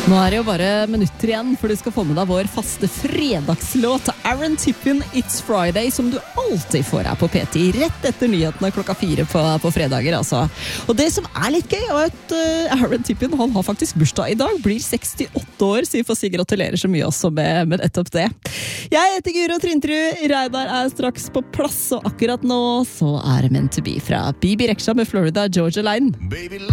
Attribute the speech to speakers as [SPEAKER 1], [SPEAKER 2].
[SPEAKER 1] Nå det jo bare minutter igjen, for du skal få med deg vår faste fredagslåt Aaron Tippin, It's Friday, som du alltid får her på P10, rett etter nyhetene 4 på fredager, altså. Og det som litt gøy, er at Aaron Tippin, han har faktisk bursdag i dag, blir 68 år, så vi får si gratulerer så mye også med nettopp det. Jeg heter Guro Trintrud, Reidar straks på plass, og akkurat nå så det meant to be fra Bibi Rexha med Florida Georgia Line.
[SPEAKER 2] Baby